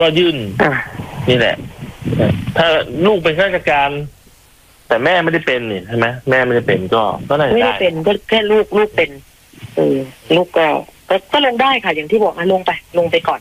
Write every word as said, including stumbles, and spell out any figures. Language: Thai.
ก็ยื่นอ่านี่แหละถ้าลูกเป็นข้าราชการแต่แม่ไม่ได้เป็นนี่ใช่ไหมแม่ไม่ได้เป็นก็ก็ได้ไม่ได้เป็นก็แค่ลูกลูกเป็นเออลูกก็ก็ก็ลงได้ค่ะอย่างที่บอกนะลงไปลงไปก่อน